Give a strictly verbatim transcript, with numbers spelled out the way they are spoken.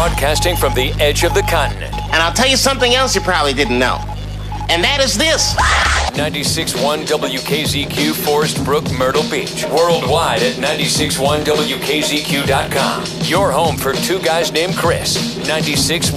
Broadcasting from the edge of the continent. And I'll tell you something else you probably didn't know. And that is this. ninety-six point one W K Z Q, Forest Brook, Myrtle Beach. Worldwide at ninety-six point one W K Z Q dot com. Your home for two guys named Chris. ninety-six